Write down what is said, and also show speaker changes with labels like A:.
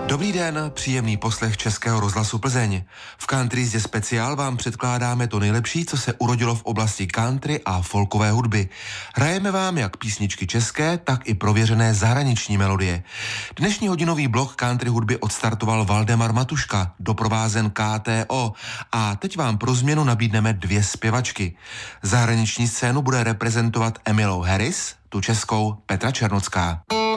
A: Dobrý den, příjemný poslech Českého rozhlasu Plzeň. V Country Jízdě speciál vám předkládáme to nejlepší, co se urodilo v oblasti country a folkové hudby. Hrajeme vám jak písničky české, tak i prověřené zahraniční melodie. Dnešní hodinový blok country hudby odstartoval Valdemar Matuška, doprovázen KTO. A teď vám pro změnu nabídneme 2 zpěvačky. Zahraniční scénu bude reprezentovat Emmylou Harris, tu českou Petra Černocká.